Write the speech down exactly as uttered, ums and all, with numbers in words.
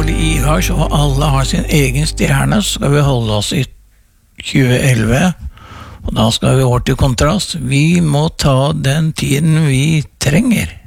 Fordi I har så alle har sin egen stjerne, så skal vi holde oss I tjue elleve, og da skal vi over til kontrast. Vi må ta den tiden vi trenger.